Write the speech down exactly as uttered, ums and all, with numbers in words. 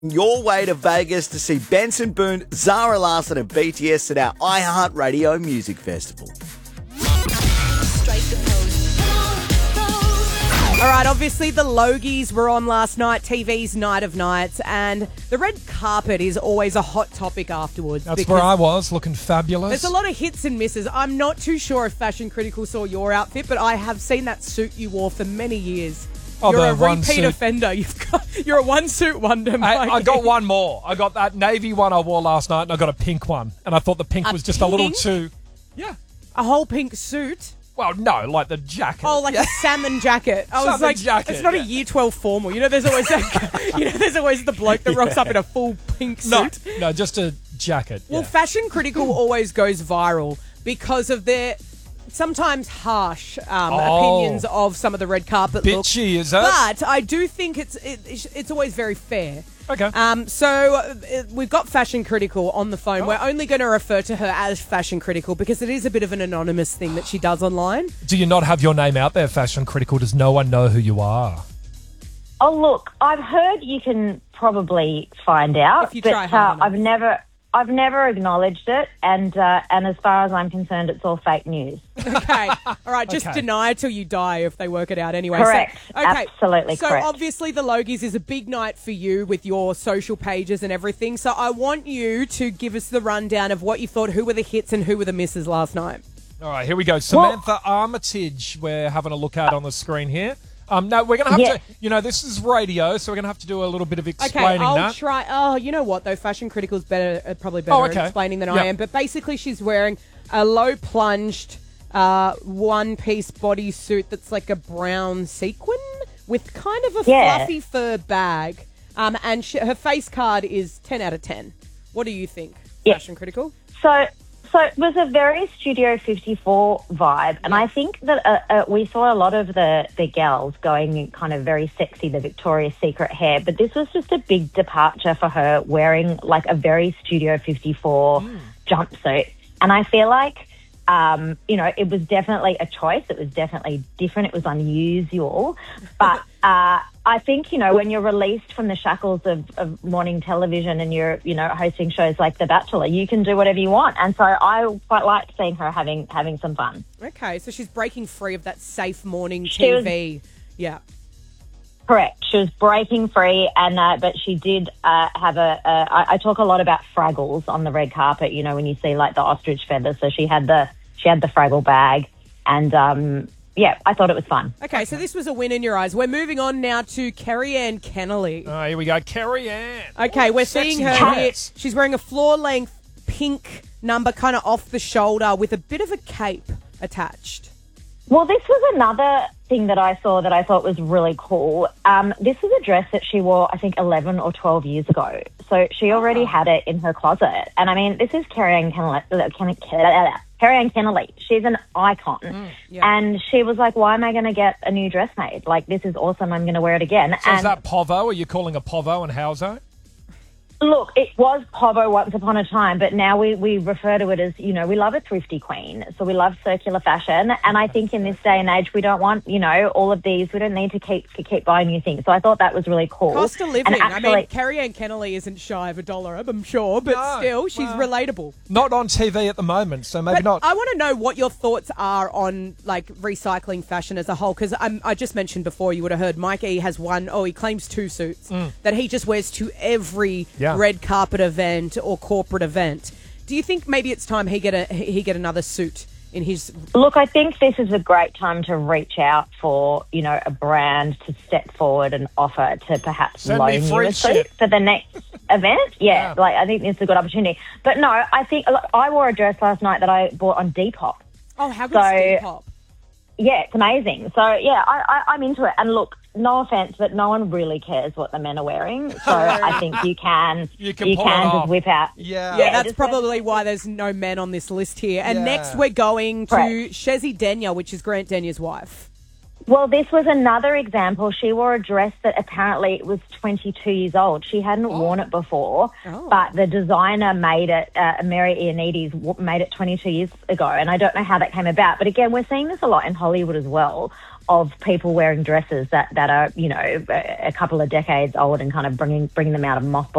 Your way to Vegas to see Benson Boone, Zara Larsson and B T S at our iHeartRadio Music Festival. Straight to post. All right, obviously the Logies were on last night, T V's Night of Nights, and the red carpet is always a hot topic afterwards. That's where I was, looking fabulous. There's a lot of hits and misses. I'm not too sure if Fashion Critical saw your outfit, but I have seen that suit you wore for many years. Oh, you're the a one repeat suit. offender. You've got, you're a one-suit wonder, I, Mikey. I got one more. I got that navy one I wore last night, and I got a pink one. And I thought the pink A was just a little pink? too... Yeah. A whole pink suit? Well, no, like the jacket. Oh, like Yeah. a salmon jacket. I was Salmon like, jacket, it's not yeah. a year twelve formal. You know, there's always that, you know, there's always the bloke that rocks up in a full pink No, suit. no, just a jacket. Well, yeah. Fashion Critical always goes viral because of their sometimes harsh um, Oh. opinions of some of the red carpet looks. Bitchy, is that? But I do think it's it, it's always very fair. Okay. Um, so uh, we've got Fashion Critical on the phone. Oh. We're only going to refer to her as Fashion Critical because it is a bit of an anonymous thing that she does online. Do you not have your name out there, Fashion Critical? Does no one know who you are? Oh, look, I've heard you can probably find out, If you but try hard uh, enough. I've never, I've never acknowledged it, and uh, and as far as I'm concerned, it's all fake news. Okay. All right. Just Okay. deny till you die if they work it out anyway. Correct. So, okay. Absolutely so correct. obviously the Logies is a big night for you with your social pages and everything. So I want you to give us the rundown of what you thought, who were the hits and who were the misses last night. All right, here we go. Samantha Armitage, we're having a look at on the screen here. Um, no, we're going to have Yeah. to, you know, this is radio, so we're going to have to do a little bit of Okay, explaining I'll that. try. Oh, you know what though? Fashion Critical's better, uh, probably better Oh, at okay. explaining than Yeah. I am. But basically, she's wearing a low plunged uh, one-piece bodysuit that's like a brown sequin with kind of a Yeah. fluffy fur bag. Um, and she, her face card is ten out of ten. What do you think, Yeah. Fashion Critical? So, so it was a very Studio fifty-four vibe, and I think that uh, uh, we saw a lot of the the gals going kind of very sexy, the Victoria's Secret hair, but this was just a big departure for her, wearing like a very Studio fifty-four jumpsuit, and I feel like. Um, you know, it was definitely a choice. It was definitely different. It was unusual. But uh, I think, you know, when you're released from the shackles of, of morning television and you're, you know, hosting shows like The Bachelor, you can do whatever you want. And so I quite liked seeing her having having some fun. Okay, so she's breaking free of that safe morning She T was- V. Yeah. Correct. She was breaking free, and uh, but she did uh, have a. a I, I talk a lot about Fraggles on the red carpet. You know, when you see like the ostrich feathers. So she had the she had the Fraggle bag, and um, yeah, I thought it was fun. Okay, so this was a win in your eyes. We're moving on now to Kerry Ann Kennelly. Oh, here we go. Carrie Ann. Okay, we're Sexy seeing her here. dress. She's wearing a floor-length pink number, kind of off the shoulder, with a bit of a cape attached. Well, this was another thing that I saw that I thought was really cool. Um, this was a dress that she wore, I think, eleven or twelve years ago. So she already had it in her closet. And I mean, this is Kerry Ann Kennelly. Ken- Ken- Kerry Ann Kennelly. She's an icon. yeah. And she was like, why am I going to get a new dress made? Like, this is awesome. I'm going to wear it again. So and is that Povo? Are you calling a Povo and Hauser? Look, it was Povo once upon a time, but now we, we refer to it as, you know, we love a thrifty queen. So we love circular fashion. And I think in this day and age, we don't want, you know, all of these. We don't need to keep to keep buying new things. So I thought that was really cool. Cost of living. And I actually, mean, Kerry Ann Kennelly isn't shy of a dollar, I'm sure, but No, still, she's well- relatable. Not on T V at the moment, so maybe But not. I want to know what your thoughts are on like recycling fashion as a whole, because I just mentioned before, you would have heard Mike E has one, oh, he claims two suits that he just wears to every Yeah. red carpet event or corporate event. Do you think maybe it's time he get a he get another suit in his? look, I think this is a great time to reach out for, you know, a brand to step forward and offer to perhaps Send me loan you free a suit shit. for the next event. Yeah, Yeah. like I think it's a good opportunity. But no, I think look, I wore a dress last night that I bought on Depop. Oh, how good So- is Depop? Yeah, it's amazing. So, yeah, I, I, I'm into it. And look, no offence, but no one really cares what the men are wearing. So I think you can, You can pull it just off. whip out. Yeah. Yeah, that's just- probably why there's no men on this list here. And Yeah. next we're going to Right. Shezi Denya, which is Grant Denya's wife. Well, this was another example. She wore a dress that apparently was twenty-two years old. She hadn't worn it before, Oh. but the designer made it, uh, Mary Ioannidis w- made it twenty-two years ago, and I don't know how that came about. But again, we're seeing this a lot in Hollywood as well. of people wearing dresses that, that are, you know, a a couple of decades old and kind of bringing bringing them out of mothballs